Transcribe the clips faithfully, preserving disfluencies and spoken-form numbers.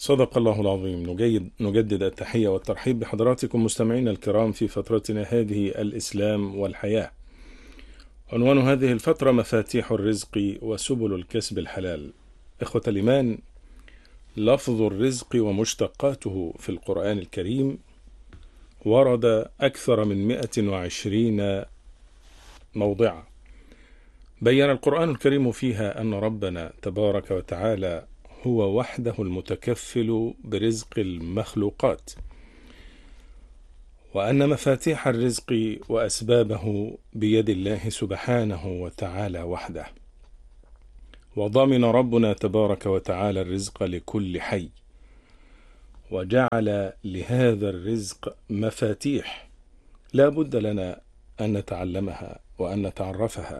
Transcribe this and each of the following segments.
صدق الله العظيم. نجيد نجدد التحية والترحيب بحضراتكم مستمعينا الكرام في فترتنا هذه الإسلام والحياة. عنوان هذه الفترة مفاتيح الرزق وسبل الكسب الحلال. إخوة الإيمان، لفظ الرزق ومشتقاته في القرآن الكريم ورد أكثر من مئة وعشرين موضعا. بيّن القرآن الكريم فيها أن ربنا تبارك وتعالى هو وحده المتكفل برزق المخلوقات، وأن مفاتيح الرزق وأسبابه بيد الله سبحانه وتعالى وحده. وضمن ربنا تبارك وتعالى الرزق لكل حي، وجعل لهذا الرزق مفاتيح لا بد لنا أن نتعلمها وأن نتعرفها.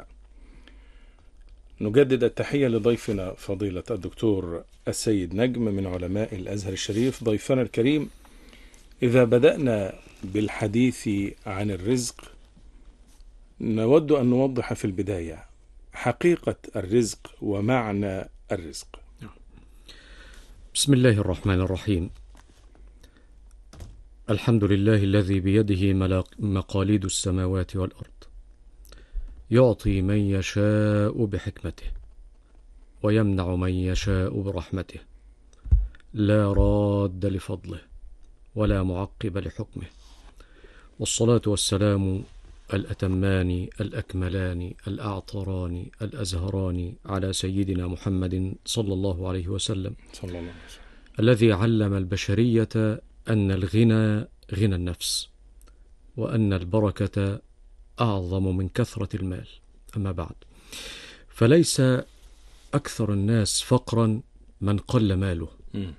نجدد التحية لضيفنا فضيلة الدكتور السيد نجم من علماء الأزهر الشريف، ضيفنا الكريم. إذا بدأنا بالحديث عن الرزق نود أن نوضح في البداية حقيقة الرزق ومعنى الرزق. بسم الله الرحمن الرحيم. الحمد لله الذي بيده مقاليد السماوات والأرض، يعطي من يشاء بحكمته ويمنع من يشاء برحمته، لا راد لفضله ولا معقب لحكمه، والصلاة والسلام الأتمان الأكملان الأعطران الأزهران على سيدنا محمد صلى الله عليه وسلم، صلى الله عليه وسلم. الذي علم البشرية أن الغنى غنى النفس، وأن البركة أعظم من كثرة المال. أما بعد، فليس أكثر الناس فقرا من قل ماله،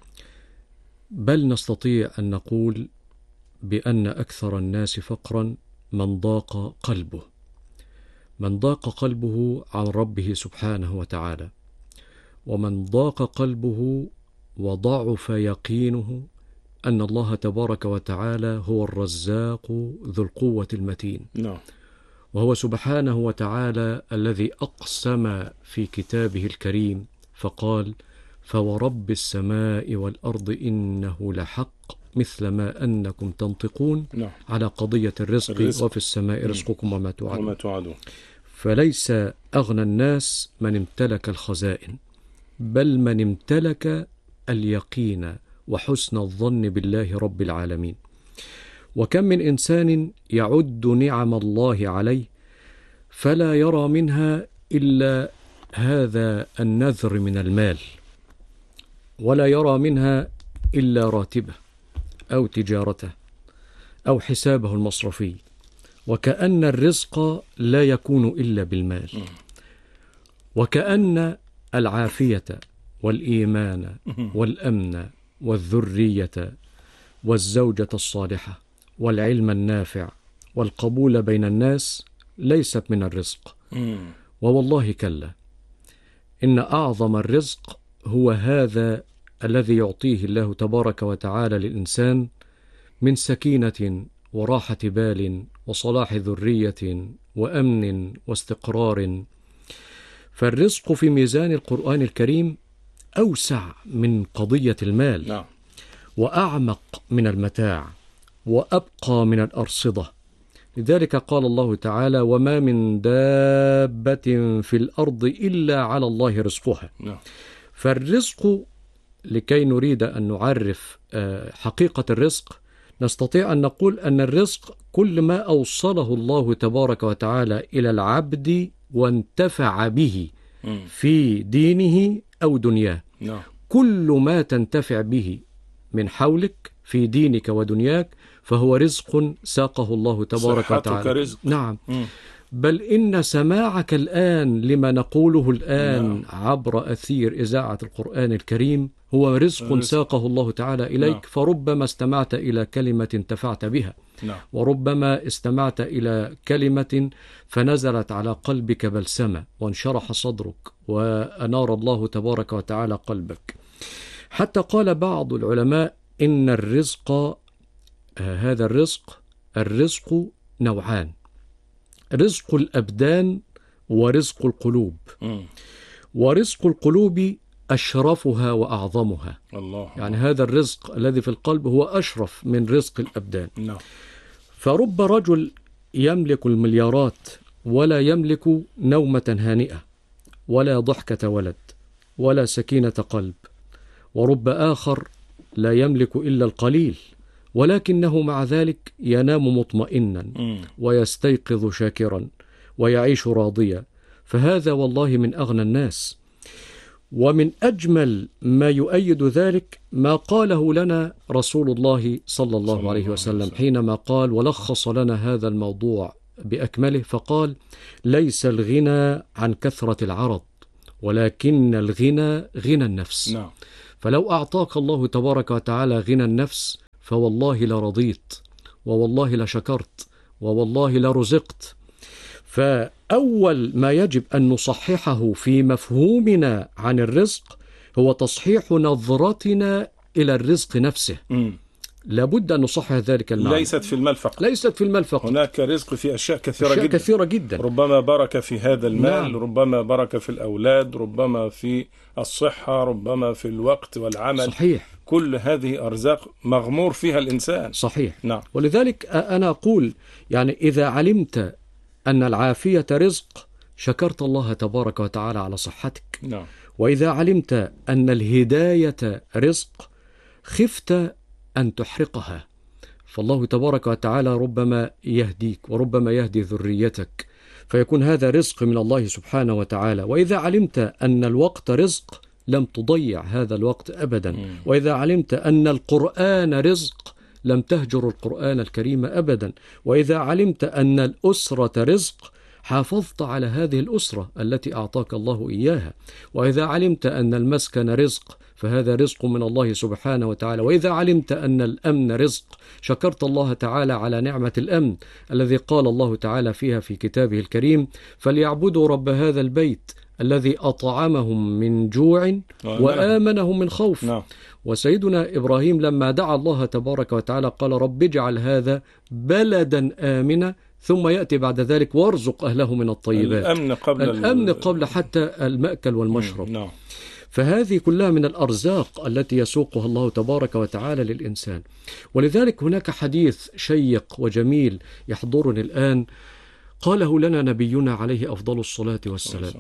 بل نستطيع أن نقول بأن أكثر الناس فقرا من ضاق قلبه، من ضاق قلبه عن ربه سبحانه وتعالى، ومن ضاق قلبه وضعف يقينه أن الله تبارك وتعالى هو الرزاق ذو القوة المتين. نعم. وهو سبحانه وتعالى الذي أقسم في كتابه الكريم فقال: فورب السماء والأرض إنه لحق مثل ما أنكم تنطقون. نعم. على قضية الرزق, الرزق. وفي السماء رزقكم وما توعدون. وما توعدون. فليس أغنى الناس من امتلك الخزائن، بل من امتلك اليقين وحسن الظن بالله رب العالمين. وكم من إنسان يعد نعم الله عليه فلا يرى منها إلا هذا النذر من المال، ولا يرى منها إلا راتبه أو تجارته أو حسابه المصرفي، وكأن الرزق لا يكون إلا بالمال، وكأن العافية والإيمان والأمن والذرية والزوجة الصالحة والعلم النافع والقبول بين الناس ليست من الرزق. ووالله كلا، إن أعظم الرزق هو هذا الذي يعطيه الله تبارك وتعالى للإنسان من سكينة وراحة بال وصلاح ذرية وأمن واستقرار. فالرزق في ميزان القرآن الكريم أوسع من قضية المال، نعم. وأعمق من المتاع، وأبقى من الأرصدة. لذلك قال الله تعالى: وما من دابة في الأرض إلا على الله رزقها. نعم. فالرزق، لكي نريد أن نعرف حقيقة الرزق، نستطيع أن نقول أن الرزق كل ما أوصله الله تبارك وتعالى إلى العبد وانتفع به في دينه أو دنياه. نعم. كل ما تنتفع به من حولك في دينك ودنياك فهو رزق ساقه الله تبارك وتعالى. رزق. نعم. مم. بل إن سماعك الآن لما نقوله الآن نعم. عبر أثير إذاعة القرآن الكريم هو رزق, رزق. ساقه الله تعالى إليك. نعم. فربما استمعت إلى كلمة انتفعت بها. نعم. وربما استمعت إلى كلمة فنزلت على قلبك بلسمة وانشرح صدرك وأنار الله تبارك وتعالى قلبك. حتى قال بعض العلماء إن الرزق آه هذا الرزق الرزق نوعان: رزق الأبدان ورزق القلوب. م. ورزق القلوب أشرفها وأعظمها. الله. يعني هذا الرزق الذي في القلب هو أشرف من رزق الأبدان. نعم. فرب رجل يملك المليارات ولا يملك نومة هانئة ولا ضحكة ولد ولا سكينة قلب، ورب آخر لا يملك إلا القليل ولكنه مع ذلك ينام مطمئنا ويستيقظ شاكرا ويعيش راضيا، فهذا والله من أغنى الناس. ومن أجمل ما يؤيد ذلك ما قاله لنا رسول الله صلى الله عليه وسلم حينما قال ولخص لنا هذا الموضوع بأكمله، فقال: ليس الغنى عن كثرة العرض ولكن الغنى غنى النفس. نعم. فلو أعطاك الله تبارك وتعالى غنى النفس فوالله لرضيت ووالله لشكرت ووالله لرزقت. فأول ما يجب أن نصححه في مفهومنا عن الرزق هو تصحيح نظرتنا إلى الرزق نفسه. م. لابد أن نصحح ذلك المعنى. ليست في المال فقط. ليست في المال فقط. هناك رزق في أشياء كثيرة أشياء جدا. كثيرة جدا. ربما بركة في هذا المال. نعم. ربما بركة في الأولاد، ربما في الصحة، ربما في الوقت والعمل. صحيح. كل هذه أرزاق مغمور فيها الإنسان. صحيح. نعم. ولذلك أنا أقول يعني إذا علمت أن العافية رزق شكرت الله تبارك وتعالى على صحتك. نعم. وإذا علمت أن الهداية رزق خفت أن تحرقها، فالله تبارك وتعالى ربما يهديك وربما يهدي ذريتك، فيكون هذا رزق من الله سبحانه وتعالى. وإذا علمت أن الوقت رزق لم تضيع هذا الوقت أبدا. م. وإذا علمت أن القرآن رزق لم تهجر القرآن الكريم أبدا. وإذا علمت أن الأسرة رزق حافظت على هذه الأسرة التي أعطاك الله إياها. وإذا علمت أن المسكن رزق فهذا رزق من الله سبحانه وتعالى. وإذا علمت أن الأمن رزق شكرت الله تعالى على نعمة الأمن الذي قال الله تعالى فيها في كتابه الكريم: فليعبدوا رب هذا البيت الذي أطعمهم من جوع وآمنهم من خوف. نعم. وسيدنا إبراهيم لما دعا الله تبارك وتعالى قال: رب اجعل هذا بلدا آمنا ثم يأتي بعد ذلك وارزق أهله من الطيبات. الأمن قبل الأمن قبل حتى المأكل والمشرب. نعم. فهذه كلها من الأرزاق التي يسوقها الله تبارك وتعالى للإنسان. ولذلك هناك حديث شيق وجميل يحضرني الآن قاله لنا نبينا عليه أفضل الصلاة والسلام،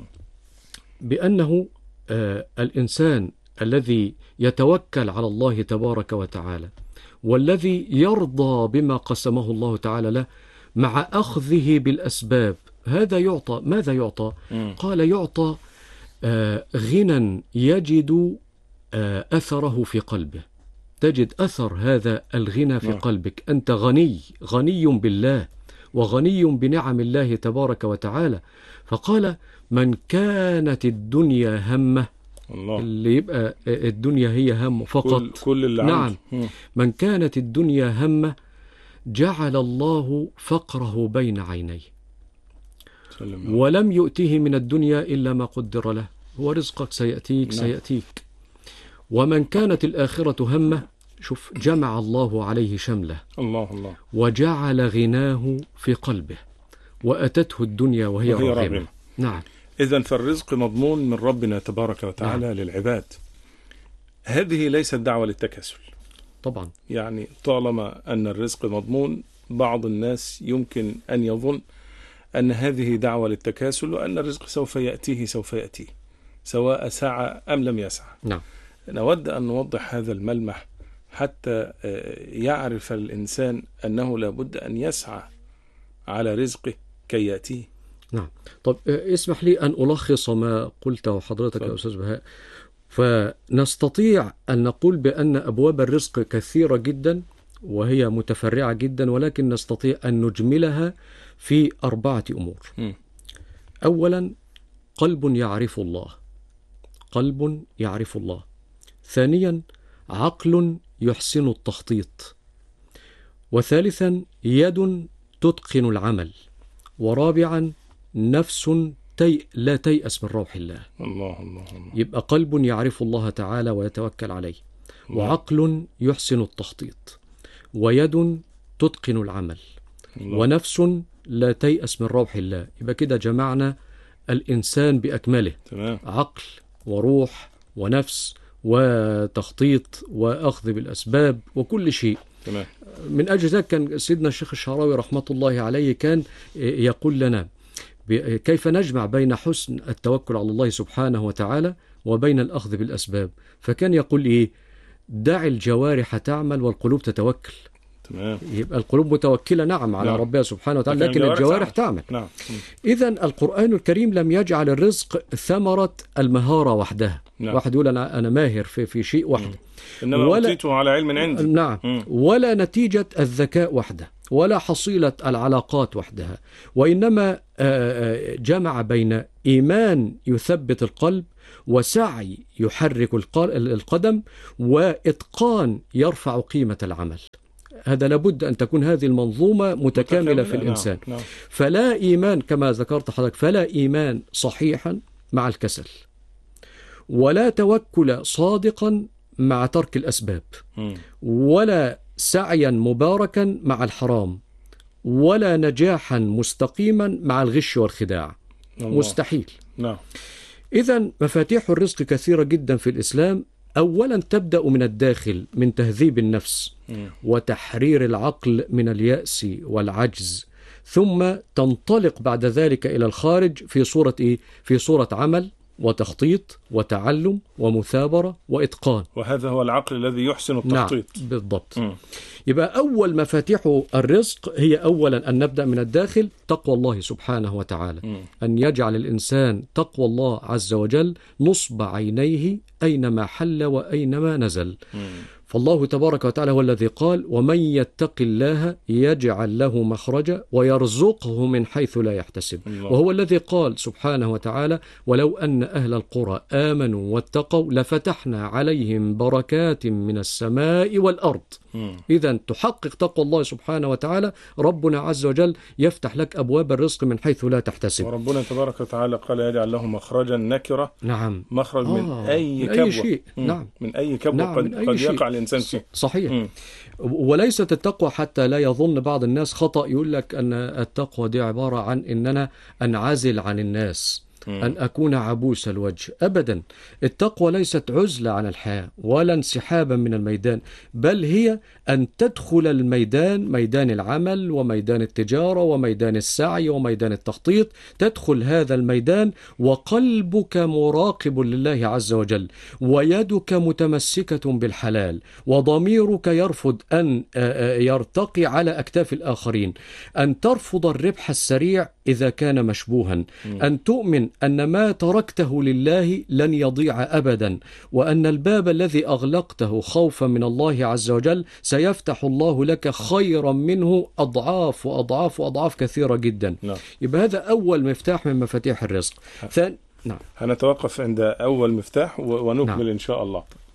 بأنه آه الإنسان الذي يتوكل على الله تبارك وتعالى والذي يرضى بما قسمه الله تعالى له مع أخذه بالأسباب هذا يعطى. ماذا يعطى؟ م. قال يعطى آه غنى يجد آه أثره في قلبه. تجد أثر هذا الغنى في م. قلبك. أنت غني غني بالله وغني بنعم الله تبارك وتعالى. فقال: من كانت الدنيا همه، الله. اللي يبقى الدنيا هي همه فقط. كل, كل اللي نعم. عنده. من كانت الدنيا همه جعل الله فقره بين عينيه ولم يؤتيه من الدنيا إلا ما قدر له. هو رزقك سيأتيك. نعم. سيأتيك. ومن كانت الآخرة همه، شوف، جمع الله عليه شمله. الله الله. وجعل غناه في قلبه وأتته الدنيا وهي, وهي راغمة. نعم. إذن فالرزق مضمون من ربنا تبارك وتعالى. نعم. للعباد. هذه ليست دعوة للتكاسل طبعا. يعني طالما أن الرزق مضمون، بعض الناس يمكن أن يظن أن هذه دعوة للتكاسل وأن الرزق سوف يأتيه سوف يأتيه سواء سعى أم لم يسعى. نعم. نود أن نوضح هذا الملمح حتى يعرف الإنسان أنه لابد أن يسعى على رزقه كي يأتيه. نعم. طب اسمح لي أن ألخص ما قلته حضرتك يا أستاذ بهاء. فنستطيع أن نقول بأن أبواب الرزق كثيرة جدا وهي متفرعة جدا، ولكن نستطيع أن نجملها في أربعة أمور. م. أولا، قلب يعرف الله. قلب يعرف الله. ثانيا، عقل يحسن التخطيط. وثالثا، يد تتقن العمل. ورابعا، نفس تي لا تيأس من روح الله. الله الله الله. يبقى قلب يعرف الله تعالى ويتوكل عليه، وعقل يحسن التخطيط، ويد تتقن العمل، الله. ونفس لا تيأس من روح الله. يبقى كده جمعنا الإنسان بأكمله. تمام. عقل وروح ونفس وتخطيط وأخذ بالأسباب وكل شيء. تمام. من أجل ذلك كان سيدنا الشيخ الشعراوي رحمة الله عليه كان يقول لنا كيف نجمع بين حسن التوكل على الله سبحانه وتعالى وبين الأخذ بالأسباب. فكان يقول إيه؟ دع الجوارح تعمل والقلوب تتوكل. تمام. يبقى القلوب متوكلة نعم على نعم. ربها سبحانه وتعالى، لكن الجوارح تعمل. نعم. إذن القرآن الكريم لم يجعل الرزق ثمرة المهارة وحدها. نعم. واحد يقول أنا أنا ماهر في في شيء وحده، إنما أوتيته على علم عندي. نعم. مم. ولا نتيجة الذكاء وحده، ولا حصيلة العلاقات وحدها، وإنما جمع بين إيمان يثبت القلب، وسعي يحرك القدم، وإتقان يرفع قيمة العمل. هذا لابد أن تكون هذه المنظومة متكاملة, متكاملة في الإنسان. نعم. نعم. فلا إيمان كما ذكرت حضرتك، فلا إيمان صحيحا مع الكسل، ولا توكل صادقا مع ترك الأسباب، م. ولا سعيا مباركا مع الحرام، ولا نجاحا مستقيما مع الغش والخداع. الله. مستحيل. نعم. إذن مفاتيح الرزق كثيرة جدا في الإسلام. أولا تبدأ من الداخل، من تهذيب النفس م. وتحرير العقل من اليأس والعجز، ثم تنطلق بعد ذلك إلى الخارج في صورة إيه؟ في صورة عمل وتخطيط وتعلم ومثابرة وإتقان. وهذا هو العقل الذي يحسن التخطيط. نعم بالضبط. م. يبقى أول مفاتيح الرزق هي أولا أن نبدأ من الداخل، تقوى الله سبحانه وتعالى. م. أن يجعل الإنسان تقوى الله عز وجل نصب عينيه أينما حل وأينما نزل. م. فالله تبارك وتعالى هو الذي قال ومن يتق الله يجعل له مخرجا ويرزقه من حيث لا يحتسب. الله. وهو الذي قال سبحانه وتعالى ولو أن أهل القرى آمنوا واتقوا لفتحنا عليهم بركات من السماء والأرض. إذا تحقق تقوى الله سبحانه وتعالى، ربنا عز وجل يفتح لك أبواب الرزق من حيث لا تحتسب. وربنا تبارك وتعالى قال يجعل له مخرجا نكرة. نعم. مخرج آه. من أي من كبوة. أي شيء. نعم. من أي كبوة. نعم. قد, قد يقع الإنسان فيه. صحيح. مم. وليست التقوى حتى لا يظن بعض الناس خطأ يقول لك أن التقوى دي عبارة عن أننا أنعزل عن الناس، أن أكون عبوس الوجه. أبدا، التقوى ليست عزلة عن الحياة ولا انسحابا من الميدان، بل هي أن تدخل الميدان، ميدان العمل وميدان التجارة وميدان السعي وميدان التخطيط، تدخل هذا الميدان وقلبك مراقب لله عز وجل، ويدك متمسكة بالحلال، وضميرك يرفض أن يرتقي على أكتاف الآخرين، أن ترفض الربح السريع إذا كان مشبوها، أن تؤمن أن ما تركته لله لن يضيع أبدا، وأن الباب الذي أغلقته خوفا من الله عز وجل سيفتح الله لك خيرا منه أضعاف وأضعاف وأضعاف كثيرة جدا. نعم. يبقى هذا أول مفتاح من مفاتيح الرزق. ثاني. نعم. هنتوقف عند أول مفتاح ونكمل. نعم. إن شاء الله.